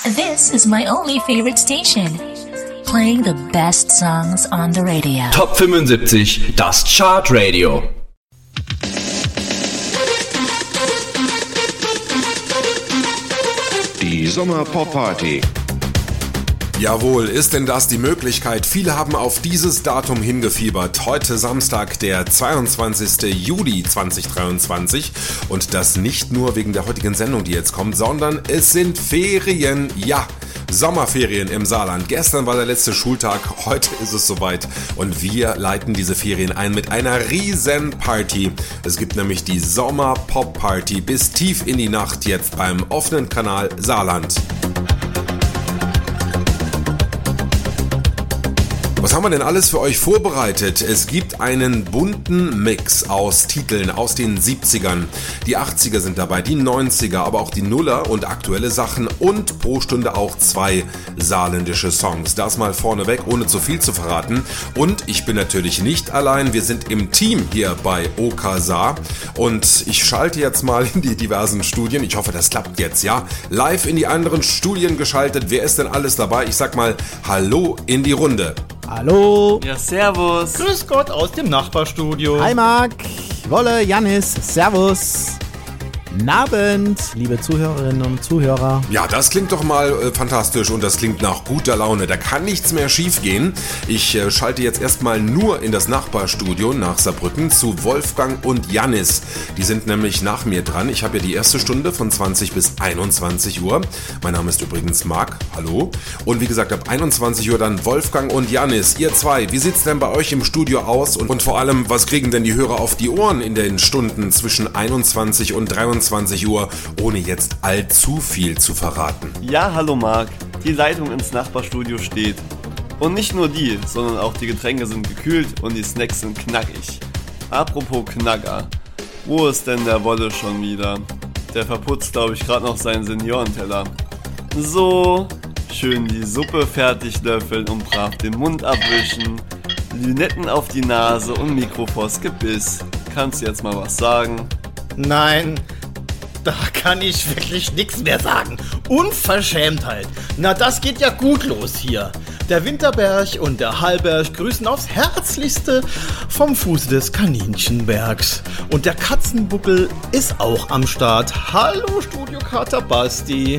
This is my only favorite station, playing the best songs on the radio. Top 75, das Chartradio. Die Sommer-Pop-Party. Jawohl, ist denn das die Möglichkeit? Viele haben auf dieses Datum hingefiebert. Heute Samstag, der 22. Juli 2023. Und das nicht nur wegen der heutigen Sendung, die jetzt kommt, sondern es sind Ferien. Ja, Sommerferien im Saarland. Gestern war der letzte Schultag, heute ist es soweit. Und wir leiten diese Ferien ein mit einer riesen Party. Es gibt nämlich die Sommer-Pop-Party bis tief in die Nacht jetzt beim offenen Kanal Saarland. Was haben wir denn alles für euch vorbereitet? Es gibt einen bunten Mix aus Titeln aus den 70ern. Die 80er sind dabei, die 90er, aber auch die Nuller und aktuelle Sachen und pro Stunde auch 2 saarländische Songs. Das mal vorneweg, ohne zu viel zu verraten. Und ich bin natürlich nicht allein, wir sind im Team hier bei OK Saar und ich schalte jetzt mal in die diversen Studien. Ich hoffe, das klappt jetzt, ja? Live in die anderen Studien geschaltet. Wer ist denn alles dabei? Ich sag mal Hallo in die Runde. Hallo. Ja, servus. Grüß Gott aus dem Nachbarstudio. Hi Marc, Wolle, Jannis, servus. Guten Abend, liebe Zuhörerinnen und Zuhörer. Ja, das klingt doch mal fantastisch und das klingt nach guter Laune. Da kann nichts mehr schief gehen. Ich schalte jetzt erstmal nur in das Nachbarstudio nach Saarbrücken zu Wolfgang und Jannis. Die sind nämlich nach mir dran. Ich habe ja die erste Stunde von 20 bis 21 Uhr. Mein Name ist übrigens Marc. Hallo. Und wie gesagt, ab 21 Uhr dann Wolfgang und Jannis. Ihr zwei, wie sieht's denn bei euch im Studio aus? Und vor allem, was kriegen denn die Hörer auf die Ohren in den Stunden zwischen 21 und 23 Uhr, ohne jetzt allzu viel zu verraten? Ja, hallo Marc. Die Leitung ins Nachbarstudio steht. Und nicht nur die, sondern auch die Getränke sind gekühlt und die Snacks sind knackig. Apropos Knacker, wo ist denn der Wolle schon wieder? Der verputzt, glaube ich, gerade noch seinen Seniorenteller. So, schön die Suppe fertig löffeln und brav den Mund abwischen. Lünetten auf die Nase und Mikro vors Gebiss. Kannst du jetzt mal was sagen? Nein, da kann ich wirklich nichts mehr sagen. Unverschämtheit. Na, das geht ja gut los hier. Der Winterberg und der Hallberg grüßen aufs Herzlichste vom Fuße des Kaninchenbergs. Und der Katzenbuckel ist auch am Start. Hallo Studiokater Basti.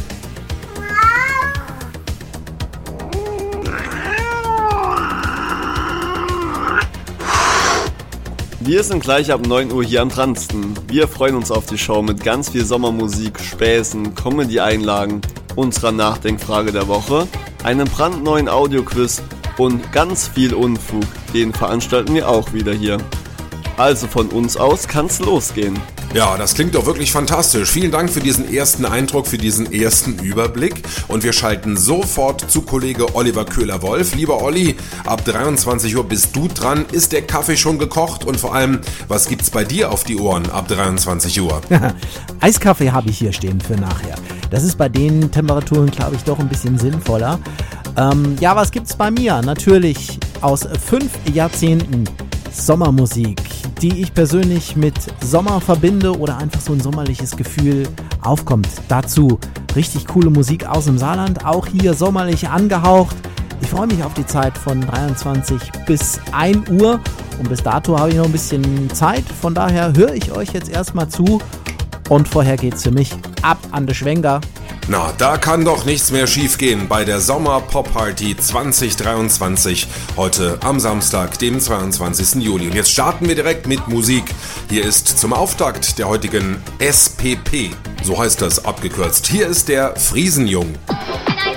Wir sind gleich ab 9 Uhr hier am Transten. Wir freuen uns auf die Show mit ganz viel Sommermusik, Späßen, Comedy-Einlagen, unserer Nachdenkfrage der Woche, einem brandneuen Audioquiz und ganz viel Unfug. Den veranstalten wir auch wieder hier. Also von uns aus kann's losgehen. Ja, das klingt doch wirklich fantastisch. Vielen Dank für diesen ersten Eindruck, für diesen ersten Überblick. Und wir schalten sofort zu Kollege Oliver Köhler-Wolf. Lieber Olli, ab 23 Uhr bist du dran. Ist der Kaffee schon gekocht? Und vor allem, was gibt's bei dir auf die Ohren ab 23 Uhr? Eiskaffee habe ich hier stehen für nachher. Das ist bei den Temperaturen, glaube ich, doch ein bisschen sinnvoller. Ja, was gibt's bei mir? Natürlich aus 5 Jahrzehnten Sommermusik, die ich persönlich mit Sommer verbinde oder einfach so ein sommerliches Gefühl aufkommt. Dazu richtig coole Musik aus dem Saarland, auch hier sommerlich angehaucht. Ich freue mich auf die Zeit von 23 bis 1 Uhr und bis dato habe ich noch ein bisschen Zeit. Von daher höre ich euch jetzt erstmal zu und vorher geht's für mich ab an den Schwenker. Na, da kann doch nichts mehr schiefgehen bei der Sommer-Pop-Party 2023, heute am Samstag, dem 22. Juli. Und jetzt starten wir direkt mit Musik. Hier ist zum Auftakt der heutigen SPP, so heißt das abgekürzt. Hier ist der Friesenjung.